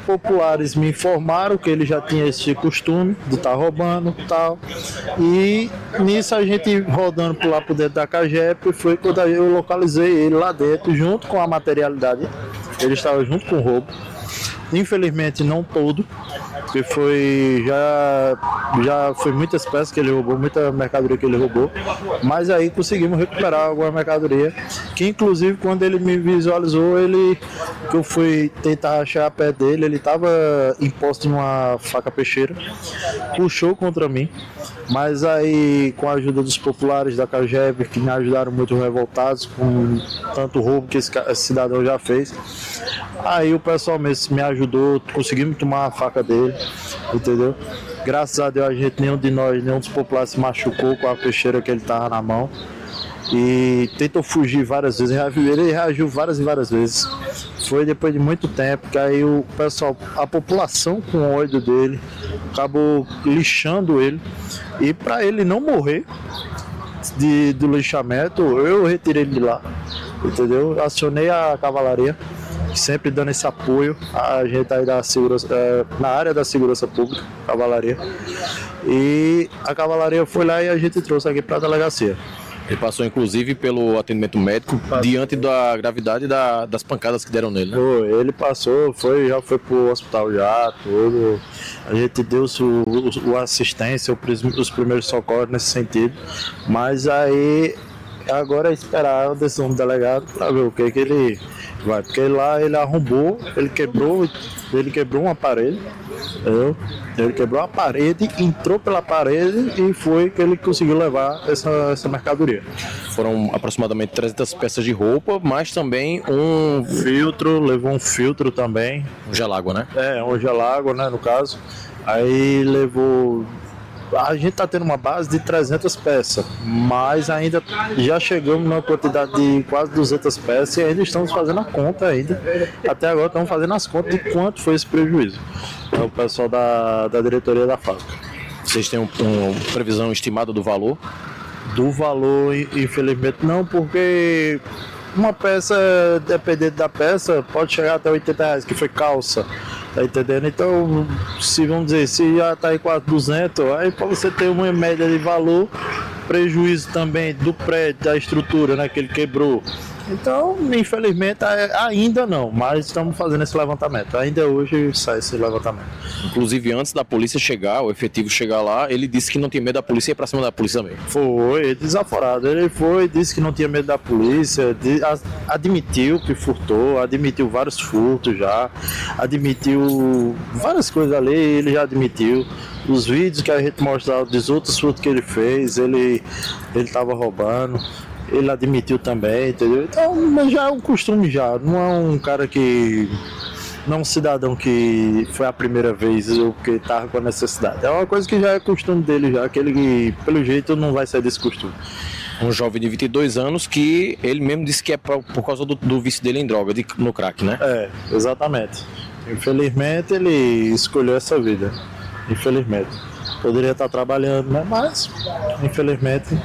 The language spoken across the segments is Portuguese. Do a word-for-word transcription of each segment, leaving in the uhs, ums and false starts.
populares me informaram que ele já tinha esse costume de estar roubando e tal. E nisso a gente rodando por lá por dentro da Cagep, foi quando eu localizei ele lá dentro, junto com a materialidade. Ele estava junto com o roubo. Infelizmente não todo, porque foi já, já foi muitas peças que ele roubou, muita mercadoria que ele roubou, mas aí conseguimos recuperar alguma mercadoria, que inclusive quando ele me visualizou, ele, que eu fui tentar achar a pé dele, ele estava imposto em uma faca peixeira, puxou contra mim, mas aí com a ajuda dos populares da Cagep, que me ajudaram muito revoltados com tanto roubo que esse, esse cidadão já fez, aí o pessoal mesmo me ajudou, conseguimos tomar a faca dele, entendeu? Graças a Deus a gente, nenhum de nós, nenhum dos populares se machucou com a peixeira que ele estava na mão. E tentou fugir várias vezes, ele reagiu várias e várias vezes. Foi depois de muito tempo que aí o pessoal, a população com o ódio dele, acabou lixando ele. E para ele não morrer de, do lixamento, eu retirei ele de lá, entendeu? Acionei a cavalaria, sempre dando esse apoio a gente aí da segurança, é, na área da segurança pública, cavalaria. E a cavalaria foi lá e a gente trouxe aqui para a delegacia. Ele passou inclusive pelo atendimento médico diante da gravidade da, das pancadas que deram nele, né? Foi, ele passou, foi, já foi pro hospital já, tudo. A gente deu o, o assistência, os primeiros socorros nesse sentido. Mas aí agora é esperar a decisão do delegado para ver o que que ele vai, porque lá ele arrombou, ele quebrou, ele quebrou uma parede, entendeu? Ele quebrou a parede, entrou pela parede e foi que ele conseguiu levar essa, essa mercadoria. Foram aproximadamente trezentas peças de roupa, mas também um filtro, levou um filtro também. Um gelágua, né? É, um gelágua, né, no caso. Aí levou... A gente está tendo uma base de trezentas peças, mas ainda já chegamos numa quantidade de quase duzentas peças e ainda estamos fazendo a conta ainda. Até agora estamos fazendo as contas de quanto foi esse prejuízo. É o pessoal da, da diretoria da fábrica. Vocês têm uma um, previsão estimada do valor? Do valor, infelizmente não, porque uma peça, dependendo da peça, pode chegar até oitenta reais, que foi calça. Tá entendendo? Então, se vamos dizer, se já tá aí quase duzentos, aí para você ter uma média de valor, prejuízo também do prédio, da estrutura, né, que ele quebrou. Então, infelizmente, ainda não, mas estamos fazendo esse levantamento. Ainda hoje sai esse levantamento. Inclusive, antes da polícia chegar, o efetivo chegar lá, ele disse que não tinha medo da polícia e ia pra cima da polícia também. Foi, desaforado. Ele foi, disse que não tinha medo da polícia, admitiu que furtou, admitiu vários furtos já, admitiu várias coisas ali, ele já admitiu. Os vídeos que a gente mostrava dos outros furtos que ele fez, ele ele estava roubando. Ele admitiu também, entendeu? Então, já é um costume já, não é um cara que... Não é um cidadão que foi a primeira vez ou que estava com a necessidade. É uma coisa que já é costume dele já, aquele que, pelo jeito, não vai sair desse costume. Um jovem de vinte e dois anos que ele mesmo disse que é por, por causa do, do vício dele em droga, de, no crack, né? É, exatamente. Infelizmente, ele escolheu essa vida. Infelizmente. Poderia estar trabalhando, né? Mas, infelizmente...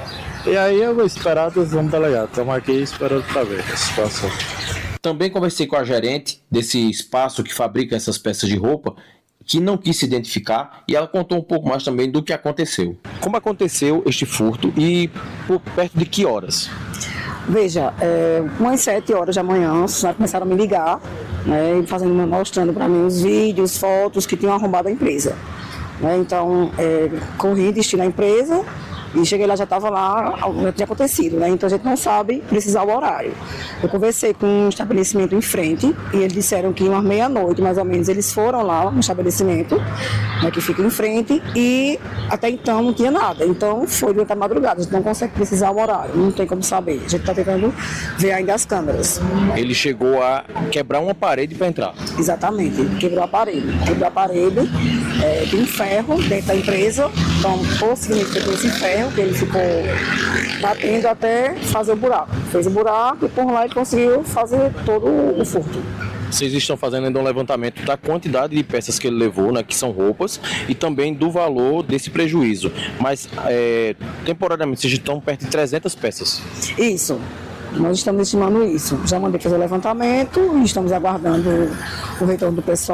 E aí eu vou esperar a decisão do delegado. Estamos aqui esperando para ver a situação. Também conversei com a gerente desse espaço que fabrica essas peças de roupa, que não quis se identificar, e ela contou um pouco mais também do que aconteceu. Como aconteceu este furto e por perto de que horas? Veja, é, umas sete horas da manhã, os funcionários começaram a me ligar, né, fazendo, mostrando para mim os vídeos, fotos que tinham arrombado a empresa. Né, então, é, corri, destino à empresa. E cheguei lá, já estava lá, já tinha acontecido, né? Então a gente não sabe precisar o horário. Eu conversei com um estabelecimento em frente e eles disseram que umas meia-noite, mais ou menos, eles foram lá no estabelecimento, né, que fica em frente, e até então não tinha nada. Então foi durante a madrugada, a gente não consegue precisar o horário, não tem como saber. A gente está tentando ver ainda as câmeras. Ele chegou a quebrar uma parede para entrar? Exatamente, ele quebrou a parede. Quebrou a parede, é, tem um ferro dentro da empresa, então possivelmente tem esse ferro que ele ficou batendo até fazer o buraco. Fez o buraco e por lá ele conseguiu fazer todo o furto. Vocês estão fazendo ainda um levantamento da quantidade de peças que ele levou, né, que são roupas, e também do valor desse prejuízo. Mas, é, temporariamente, vocês estão perto de trezentas peças. Isso. Nós estamos estimando isso. Já mandei fazer o levantamento e estamos aguardando o retorno do pessoal.